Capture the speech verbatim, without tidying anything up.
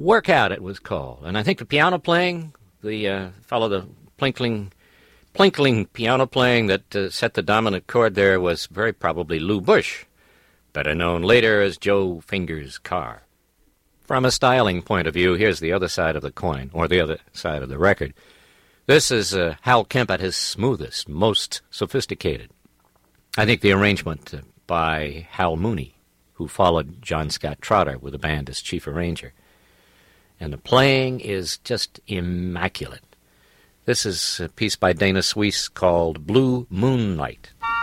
Workout, it was called. And I think the piano playing, the uh, fellow, the plinkling, plinkling piano playing that uh, set the dominant chord there was very probably Lou Bush, better known later as Joe Fingers Carr. From a styling point of view, here's the other side of the coin, or the other side of the record. This is uh, Hal Kemp at his smoothest, most sophisticated. I think the arrangement uh, by Hal Mooney, who followed John Scott Trotter with the band as chief arranger. And the playing is just immaculate. This is a piece by Dana Suisse called Blue Moonlight.